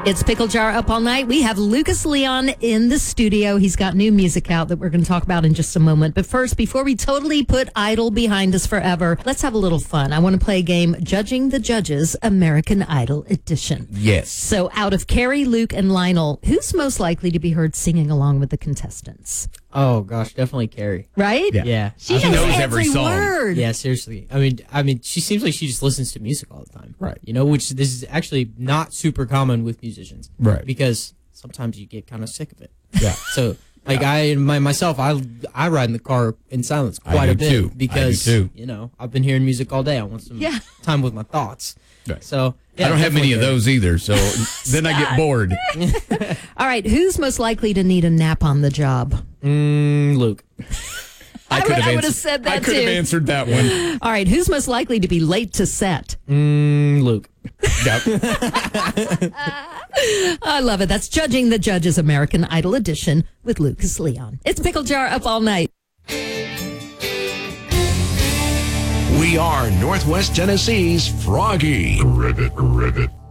It's Pickle Jar Up All Night. We have Lucas Leon in the studio. He's got new music out that we're going to talk about in just a moment. But first, before we totally put Idol behind us forever, let's have a little fun. I want to play a game, Judging the Judges, American Idol Edition. Yes. So out of Carrie, Luke, and Lionel, who's most likely to be heard singing along with the contestants? Oh gosh, definitely Carrie. Right? Yeah. She She knows knows every every song. word. Yeah, seriously. I mean, she seems like she just listens to music all the time. Right. You know, which this is actually not super common with musicians. Right. Because sometimes you get kind of sick of it. Yeah. So, like myself, I ride in the car in silence quite a bit too. because I do too. you know I've been hearing music all day. I want some time with my thoughts. Right. So yeah, I don't have many of definitely those either, so then I get bored. All right, who's most likely to need a nap on the job? Luke. I could would have answered- said that I could too. have answered that one. All right, who's most likely to be late to set? Luke. Yep. I love it. That's Judging the Judges American Idol Edition with Lucas Leon. It's Pickle Jar Up All Night. We are Northwest Tennessee's Froggy. Ribbit.